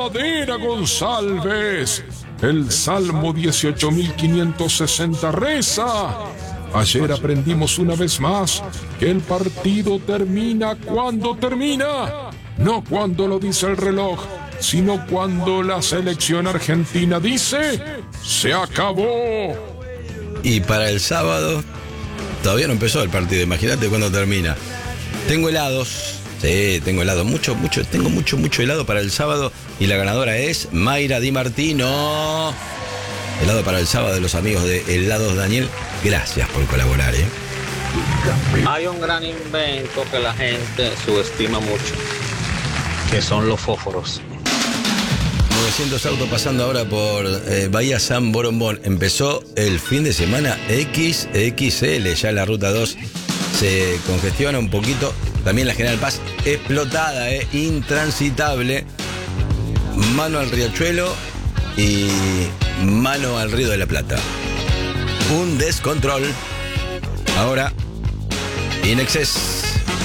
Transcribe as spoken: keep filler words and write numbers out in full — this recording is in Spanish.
Madera González. El Salmo dieciocho mil quinientos sesenta reza: ayer aprendimos una vez más que el partido termina cuando termina, no cuando lo dice el reloj, sino cuando la selección argentina dice: ¡se acabó! Y para el sábado, todavía no empezó el partido, imagínate cuándo termina. Tengo helados, sí, tengo helado, mucho, mucho, tengo mucho, mucho helado para el sábado y la ganadora es Mayra Di Martino. Helado para el sábado de los amigos de Helados Daniel, gracias por colaborar, ¿eh? Hay un gran invento que la gente subestima mucho, que son los fósforos. novecientos autos pasando ahora por eh, Bahía San Borombón. Empezó el fin de semana equis equis ele, ya la ruta dos se congestiona un poquito. También la General Paz explotada, eh, intransitable. Mano al Riachuelo y mano al Río de la Plata. Un descontrol. Ahora, Inexcess.